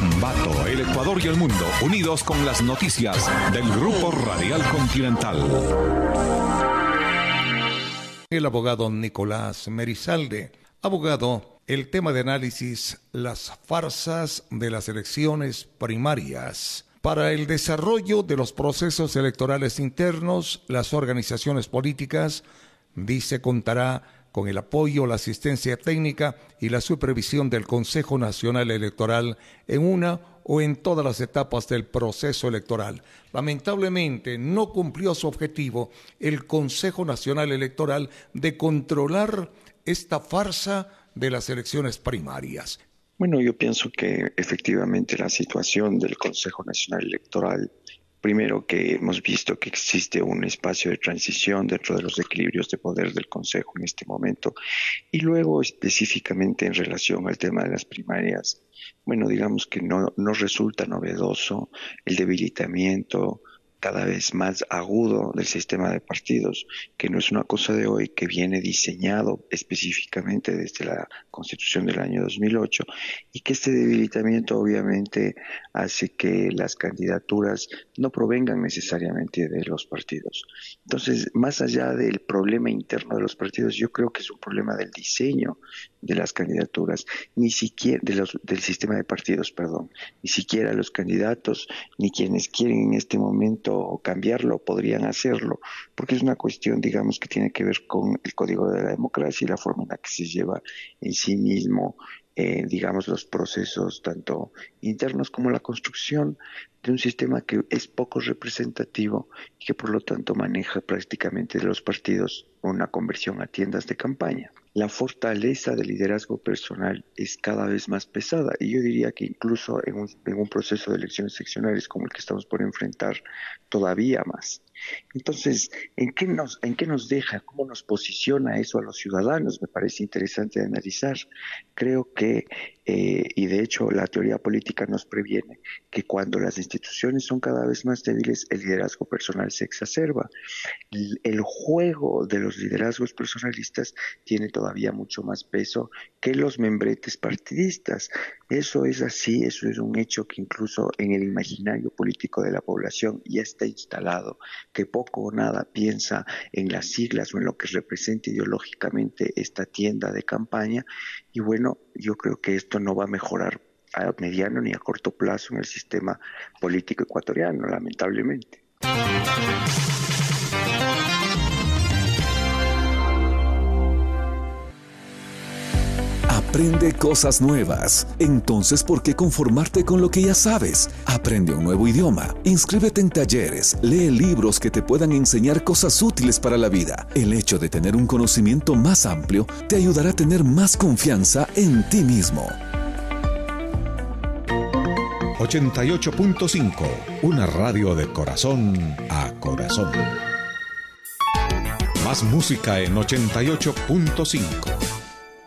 Ambato, el Ecuador y el mundo, unidos con las noticias del Grupo Radial Continental. El abogado Nicolás Merizalde. Abogado, el tema de análisis, las farsas de las elecciones primarias. Para el desarrollo de los procesos electorales internos, las organizaciones políticas, dice, contará con el apoyo, la asistencia técnica y la supervisión del Consejo Nacional Electoral en una o en todas las etapas del proceso electoral. Lamentablemente no cumplió su objetivo el Consejo Nacional Electoral de controlar esta farsa de las elecciones primarias. Bueno, yo pienso que efectivamente la situación del Consejo Nacional Electoral, primero que hemos visto que existe un espacio de transición dentro de los equilibrios de poder del Consejo en este momento, y luego específicamente en relación al tema de las primarias, bueno, digamos que no resulta novedoso el debilitamiento cada vez más agudo del sistema de partidos, que no es una cosa de hoy, que viene diseñado específicamente desde la Constitución del año 2008, y que este debilitamiento obviamente hace que las candidaturas no provengan necesariamente de los partidos. Entonces, más allá del problema interno de los partidos, yo creo que es un problema del diseño de las candidaturas, ni siquiera del sistema de partidos, perdón, ni siquiera los candidatos, ni quienes quieren en este momento cambiarlo, podrían hacerlo, porque es una cuestión, digamos, que tiene que ver con el código de la democracia y la forma en la que se lleva en sí mismo, digamos, los procesos tanto internos como la construcción de un sistema que es poco representativo y que por lo tanto maneja prácticamente de los partidos una conversión a tiendas de campaña. La fortaleza del liderazgo personal es cada vez más pesada, y yo diría que incluso en un proceso de elecciones seccionales como el que estamos por enfrentar, todavía más. Entonces, ¿en qué nos deja? ¿Cómo nos posiciona eso a los ciudadanos? Me parece interesante de analizar. Creo que, y de hecho la teoría política nos previene, que cuando las instituciones son cada vez más débiles, el liderazgo personal se exacerba. El juego de los liderazgos personalistas tiene todavía mucho más peso que los membretes partidistas. Eso es así, eso es un hecho que incluso en el imaginario político de la población ya está instalado, que poco o nada piensa en las siglas o en lo que representa ideológicamente esta tienda de campaña. Y bueno, yo creo que esto no va a mejorar a mediano ni a corto plazo en el sistema político ecuatoriano, lamentablemente. Aprende cosas nuevas. Entonces, ¿por qué conformarte con lo que ya sabes? Aprende un nuevo idioma, inscríbete en talleres, lee libros que te puedan enseñar cosas útiles para la vida. El hecho de tener un conocimiento más amplio te ayudará a tener más confianza en ti mismo. 88.5, una radio de corazón a corazón. Más música en 88.5.